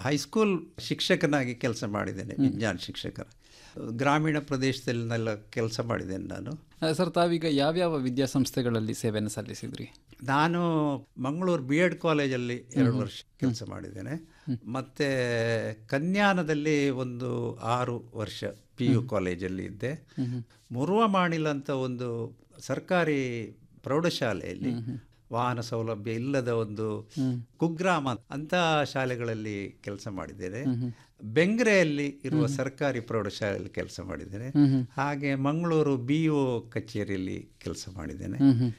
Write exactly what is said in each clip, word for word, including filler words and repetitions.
High school ಶಿಕ್ಷಕನಾಗಿ ಕೆಲಸ ಮಾಡಿದ್ದೇನೆ, ವಿಜ್ಞಾನ ಶಿಕ್ಷಕರ. ಗ್ರಾಮೀಣ ಪ್ರದೇಶದಲ್ಲೆಲ್ಲ ಕೆಲಸ ಮಾಡಿದ್ದೇನೆ ನಾನು. ಸರ್, ತಾವೀಗ ಯಾವ್ಯಾವ ವಿದ್ಯಾಸಂಸ್ಥೆಗಳಲ್ಲಿ ಸೇವೆಯನ್ನು ಸಲ್ಲಿಸಿದ್ರಿ? ನಾನು ಮಂಗಳೂರು ಬಿ ಎಡ್ ಕಾಲೇಜಲ್ಲಿ ಎರಡು ವರ್ಷ ಕೆಲಸ ಮಾಡಿದ್ದೇನೆ. ಮತ್ತು ಕನ್ಯಾನದಲ್ಲಿ ಒಂದು ಆರು ವರ್ಷ ಪಿ ಯು ಕಾಲೇಜಲ್ಲಿ ಇದ್ದೆ. ಮುರುವ ಮಾಣಿಲ ಅಂತ ಒಂದು ಸರ್ಕಾರಿ ಪ್ರೌಢಶಾಲೆಯಲ್ಲಿ ವಾಹನ ಸೌಲಭ್ಯ ಇಲ್ಲದ ಒಂದು ಕುಗ್ರಾಮ ಅಂತ ಶಾಲೆಗಳಲ್ಲಿ ಕೆಲಸ ಮಾಡಿದ್ದೇನೆ. ಬೆಂಗ್ರೆಯಲ್ಲಿ ಇರುವ ಸರ್ಕಾರಿ ಪ್ರೌಢಶಾಲೆಯಲ್ಲಿ ಕೆಲಸ ಮಾಡಿದ್ದೇನೆ. ಹಾಗೆ ಮಂಗಳೂರು ಬಿ ಒ ಕಚೇರಿಯಲ್ಲಿ ಕೆಲಸ ಮಾಡಿದ್ದೇನೆ.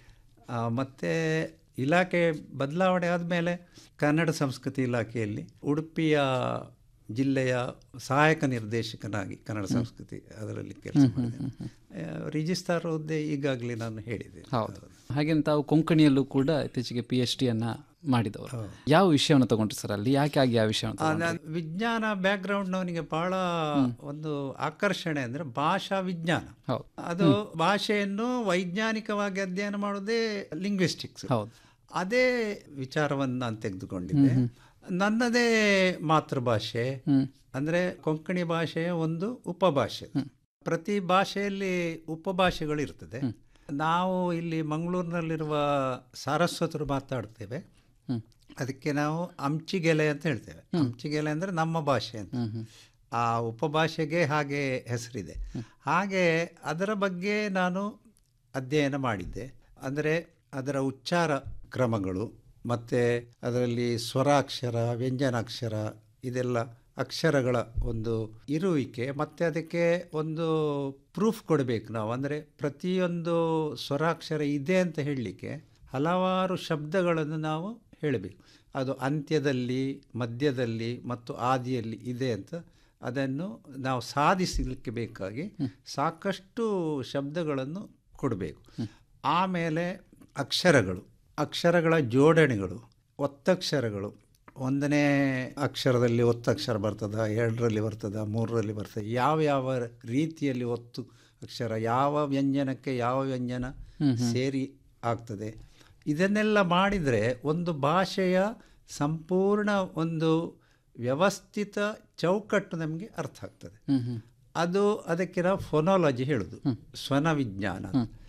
ಮತ್ತು ಇಲಾಖೆ ಬದಲಾವಣೆ ಆದಮೇಲೆ ಕನ್ನಡ ಸಂಸ್ಕೃತಿ ಇಲಾಖೆಯಲ್ಲಿ ಉಡುಪಿಯ ಜಿಲ್ಲೆಯ ಸಹಾಯಕ ನಿರ್ದೇಶಕನಾಗಿ ಕನ್ನಡ ಸಂಸ್ಕೃತಿ ಅದರಲ್ಲಿ ಕೆಲಸ ಮಾಡಿದ್ದೇನೆ. ರಿಜಿಸ್ಟ್ರಾರ್ ಹುದ್ದೆ ಈಗಾಗಲೇ ನಾನು ಹೇಳಿದೆ. ಹೌದು. ಹಾಗೆ ತಾವು ಕೊಂಕಣಿಯಲ್ಲೂ ಕೂಡ ಇತ್ತೀಚೆಗೆ ಪಿ ಎಚ್ ಡಿಯನ್ನು ಮಾಡಿದವರು. ಯಾವ ವಿಷಯವನ್ನು ತಗೊಂಡ್ರಿ ಸರ್ ಅಲ್ಲಿ? ಯಾಕೆ ಆಗಿ ಆ ವಿಷಯವನ್ನು? ವಿಜ್ಞಾನ ಬ್ಯಾಕ್ಗ್ರೌಂಡ್ನವನಿಗೆ ಬಹಳ ಒಂದು ಆಕರ್ಷಣೆ ಅಂದರೆ ಭಾಷಾ ವಿಜ್ಞಾನ. ಅದು ಭಾಷೆಯನ್ನು ವೈಜ್ಞಾನಿಕವಾಗಿ ಅಧ್ಯಯನ ಮಾಡೋದೇ ಲಿಂಗ್ವಿಸ್ಟಿಕ್ಸ್. ಅದೇ ವಿಚಾರವನ್ನು ನಾನು ತೆಗೆದುಕೊಂಡಿದ್ದೆ. ನನ್ನದೇ ಮಾತೃಭಾಷೆ ಅಂದರೆ ಕೊಂಕಣಿ ಭಾಷೆಯ ಒಂದು ಉಪಭಾಷೆ. ಪ್ರತಿ ಭಾಷೆಯಲ್ಲಿ ಉಪಭಾಷೆಗಳು ಇರ್ತದೆ. ನಾವು ಇಲ್ಲಿ ಮಂಗಳೂರಿನಲ್ಲಿರುವ ಸಾರಸ್ವತರು ಮಾತಾಡ್ತೇವೆ, ಅದಕ್ಕೆ ನಾವು ಅಂಚಿಗೆಲೆ ಅಂತ ಹೇಳ್ತೇವೆ. ಅಂಚಿಗೆಲೆ ಅಂದರೆ ನಮ್ಮ ಭಾಷೆ ಅಂತ. ಆ ಉಪಭಾಷೆಗೆ ಹಾಗೆ ಹೆಸರಿದೆ. ಹಾಗೆ ಅದರ ಬಗ್ಗೆ ನಾನು ಅಧ್ಯಯನ ಮಾಡಿದ್ದೆ. ಅಂದರೆ ಅದರ ಉಚ್ಚಾರ ಕ್ರಮಗಳು, ಮತ್ತು ಅದರಲ್ಲಿ ಸ್ವರಾಕ್ಷರ, ವ್ಯಂಜನಾಕ್ಷರ, ಇದೆಲ್ಲ ಅಕ್ಷರಗಳ ಒಂದು ಇರುವಿಕೆ, ಮತ್ತು ಅದಕ್ಕೆ ಒಂದು ಪ್ರೂಫ್ ಕೊಡಬೇಕು ನಾವು. ಅಂದರೆ ಪ್ರತಿಯೊಂದು ಸ್ವರಾಕ್ಷರ ಇದೆ ಅಂತ ಹೇಳಲಿಕ್ಕೆ ಹಲವಾರು ಶಬ್ದಗಳನ್ನು ನಾವು ಹೇಳಬೇಕು. ಅದು ಅಂತ್ಯದಲ್ಲಿ, ಮಧ್ಯದಲ್ಲಿ ಮತ್ತು ಆದಿಯಲ್ಲಿ ಇದೆ ಅಂತ ಅದನ್ನು ನಾವು ಸಾಧಿಸಲಿಕ್ಕೆ ಬೇಕಾಗಿ ಸಾಕಷ್ಟು ಶಬ್ದಗಳನ್ನು ಕೊಡಬೇಕು. ಆಮೇಲೆ ಅಕ್ಷರಗಳು, ಅಕ್ಷರಗಳ ಜೋಡಣೆಗಳು, ಒತ್ತಕ್ಷರಗಳು. ಒಂದನೇ ಅಕ್ಷರದಲ್ಲಿ ಒತ್ತಕ್ಷರ ಬರ್ತದ, ಎರಡರಲ್ಲಿ ಬರ್ತದ, ಮೂರರಲ್ಲಿ ಬರ್ತದೆ, ಯಾವ ಯಾವ ರೀತಿಯಲ್ಲಿ ಒತ್ತು ಅಕ್ಷರ, ಯಾವ ವ್ಯಂಜನಕ್ಕೆ ಯಾವ ವ್ಯಂಜನ ಸೇರಿ ಆಗ್ತದೆ, ಇದನ್ನೆಲ್ಲ ಮಾಡಿದರೆ ಒಂದು ಭಾಷೆಯ ಸಂಪೂರ್ಣ ಒಂದು ವ್ಯವಸ್ಥಿತ ಚೌಕಟ್ಟು ನಮಗೆ ಅರ್ಥ ಆಗ್ತದೆ. ಅದು ಅದಕ್ಕೆ ನಾವು ಫೊನಾಲಜಿ ಹೇಳೋದು, ಸ್ವನ ವಿಜ್ಞಾನ.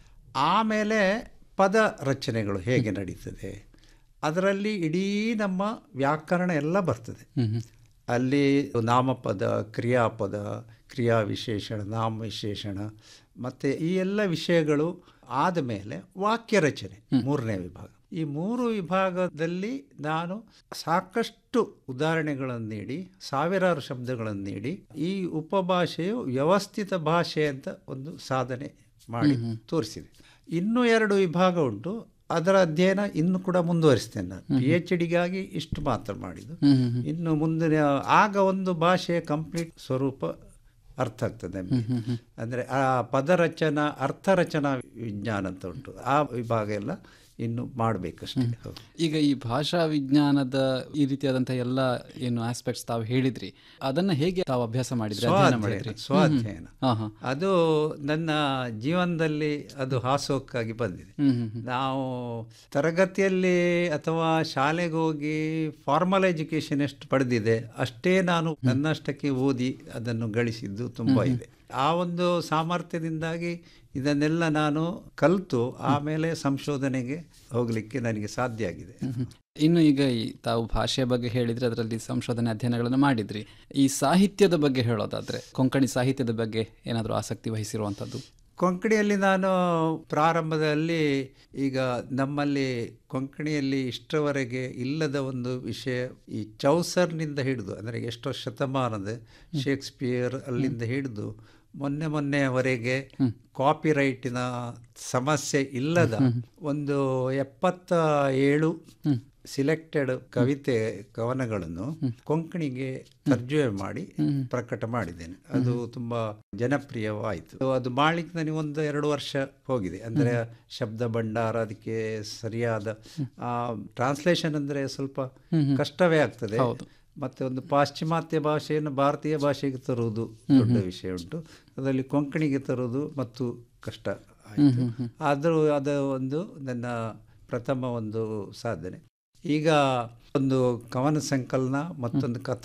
ಆಮೇಲೆ ಪದ ರಚನೆಗಳು ಹೇಗೆ ನಡೀತದೆ, ಅದರಲ್ಲಿ ಇಡೀ ನಮ್ಮ ವ್ಯಾಕರಣ ಎಲ್ಲ ಬರ್ತದೆ. ಅಲ್ಲಿ ನಾಮಪದ, ಕ್ರಿಯಾಪದ, ಕ್ರಿಯಾ ವಿಶೇಷಣ, ನಾಮ ವಿಶೇಷಣ, ಮತ್ತು ಈ ಎಲ್ಲ ವಿಷಯಗಳು ಆದ ಮೇಲೆ ವಾಕ್ಯ ರಚನೆ ಮೂರನೇ ವಿಭಾಗ. ಈ ಮೂರು ವಿಭಾಗದಲ್ಲಿ ನಾನು ಸಾಕಷ್ಟು ಉದಾಹರಣೆಗಳನ್ನು ನೀಡಿ, ಸಾವಿರಾರು ಶಬ್ದಗಳನ್ನು ನೀಡಿ, ಈ ಉಪಭಾಷೆಯು ವ್ಯವಸ್ಥಿತ ಭಾಷೆ ಅಂತ ಒಂದು ಸಾಧನೆ ಮಾಡಿ ತೋರಿಸಿದೆ. ಇನ್ನೂ ಎರಡು ವಿಭಾಗ ಉಂಟು, ಅದರ ಅಧ್ಯಯನ ಇನ್ನು ಕೂಡ ಮುಂದುವರಿಸ್ತೇನೆ. ನಾನು ಪಿ ಎಚ್ ಡಿಗಾಗಿ ಇಷ್ಟು ಮಾತ್ರ ಮಾಡಿದ್ದು. ಇನ್ನು ಮುಂದಿನ ಆಗ ಒಂದು ಭಾಷೆಯ ಕಂಪ್ಲೀಟ್ ಸ್ವರೂಪ ಅರ್ಥ ಆಗ್ತದೆ ನಮಗೆ. ಅಂದರೆ ಆ ಪದರಚನಾ ಅರ್ಥರಚನಾ ವಿಜ್ಞಾನ ಅಂತ ಉಂಟು, ಆ ವಿಭಾಗ ಎಲ್ಲ ಇನ್ನು ಮಾಡಬೇಕಷ್ಟೇ. ಈಗ ಈ ಭಾಷಾ ವಿಜ್ಞಾನದ ಈ ರೀತಿಯಾದಂಥ ಎಲ್ಲ ಏನು ಆಸ್ಪೆಕ್ಟ್ಸ್ ತಾವು ಹೇಳಿದ್ರಿ, ಅದನ್ನು ಹೇಗೆ ತಾವು ಅಭ್ಯಾಸ ಮಾಡಿದ್ರಿ? ಸ್ವಾಧ್ಯಯನ ಅದು ನನ್ನ ಜೀವನದಲ್ಲಿ ಅದು ಹಾಸೋಕ್ಕಾಗಿ ಬಂದಿದೆ. ನಾವು ತರಗತಿಯಲ್ಲಿ ಅಥವಾ ಶಾಲೆಗೆ ಹೋಗಿ ಫಾರ್ಮಲ್ ಎಜುಕೇಶನ್ ಎಷ್ಟು ಪಡೆದಿದೆ ಅಷ್ಟೇ ನಾನು ನನ್ನಷ್ಟಕ್ಕೆ ಓದಿ ಅದನ್ನು ಗಳಿಸಿದ್ದು ತುಂಬ ಇದೆ. ಆ ಒಂದು ಸಾಮರ್ಥ್ಯದಿಂದಾಗಿ ಇದನ್ನೆಲ್ಲ ನಾನು ಕಲಿತು ಆಮೇಲೆ ಸಂಶೋಧನೆಗೆ ಹೋಗಲಿಕ್ಕೆ ನನಗೆ ಸಾಧ್ಯ ಆಗಿದೆ. ಇನ್ನು ಈಗ ಈ ತಾವು ಭಾಷೆಯ ಬಗ್ಗೆ ಹೇಳಿದರೆ ಅದರಲ್ಲಿ ಸಂಶೋಧನೆ ಅಧ್ಯಯನಗಳನ್ನು ಮಾಡಿದ್ರಿ. ಈ ಸಾಹಿತ್ಯದ ಬಗ್ಗೆ ಹೇಳೋದಾದರೆ ಕೊಂಕಣಿ ಸಾಹಿತ್ಯದ ಬಗ್ಗೆ ಏನಾದರೂ ಆಸಕ್ತಿ ವಹಿಸಿರುವಂಥದ್ದು? ಕೊಂಕಣಿಯಲ್ಲಿ ನಾನು ಪ್ರಾರಂಭದಲ್ಲಿ, ಈಗ ನಮ್ಮಲ್ಲಿ ಕೊಂಕಣಿಯಲ್ಲಿ ಇಷ್ಟರವರೆಗೆ ಇಲ್ಲದ ಒಂದು ವಿಷಯ, ಈ ಚೌಸರ್ನಿಂದ ಹಿಡಿದು ಅಂದರೆ ಎಷ್ಟೋ ಶತಮಾನದ ಶೇಕ್ಸ್ಪಿಯರ್ ಅಲ್ಲಿಂದ ಹಿಡಿದು ಮೊನ್ನೆ ಮೊನ್ನೆಯವರೆಗೆ ಕಾಪಿರೈಟಿನ ಸಮಸ್ಯೆ ಇಲ್ಲದ ಒಂದು ಎಪ್ಪತ್ತ ಏಳು ಸಿಲೆಕ್ಟೆಡ್ ಕವಿತೆ ಕವನಗಳನ್ನು ಕೊಂಕಣಿಗೆ ತರ್ಜುಮೆ ಮಾಡಿ ಪ್ರಕಟ ಮಾಡಿದ್ದೇನೆ. ಅದು ತುಂಬಾ ಜನಪ್ರಿಯವಾಯಿತು. ಅದು ಮಾಡಲಿಕ್ಕೆ ನನಗೆ ಒಂದು ಎರಡು ವರ್ಷ ಹೋಗಿದೆ. ಅಂದರೆ ಶಬ್ದ ಭಂಡಾರ, ಅದಕ್ಕೆ ಸರಿಯಾದ ಟ್ರಾನ್ಸ್ಲೇಷನ್ ಅಂದರೆ ಸ್ವಲ್ಪ ಕಷ್ಟವೇ ಆಗ್ತದೆ. ಮತ್ತು ಒಂದು ಪಾಶ್ಚಿಮಾತ್ಯ ಭಾಷೆಯನ್ನು ಭಾರತೀಯ ಭಾಷೆಗೆ ತರುವುದು ದೊಡ್ಡ ವಿಷಯ ಉಂಟು, ಅದರಲ್ಲಿ ಕೊಂಕಣಿಗೆ ತರುವುದು ಮತ್ತು ಕಷ್ಟ ಆಯಿತು. ಆದರೂ ಅದು ಒಂದು ನನ್ನ ಪ್ರಥಮ ಒಂದು ಸಾಧನೆ. ಈಗ ಒಂದು ಕವನ ಸಂಕಲನ, ಮತ್ತೊಂದು ಕಥಾ